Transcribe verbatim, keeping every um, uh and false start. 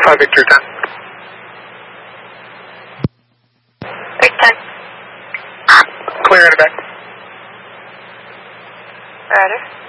five Victor ten. Big ten. Clear in the back. Roger.